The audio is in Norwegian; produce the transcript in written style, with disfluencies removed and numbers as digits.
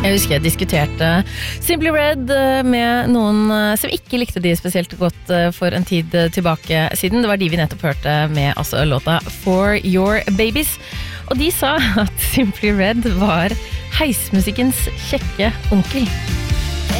Jeg husker jeg diskuterte Simply Red med noen som ikke likte de spesielt godt for en tid tilbake siden. Det var de vi nettopp hørte med altså låta For Your Babies. Og de sa at Simply Red var heismusikkens kjekke onkel.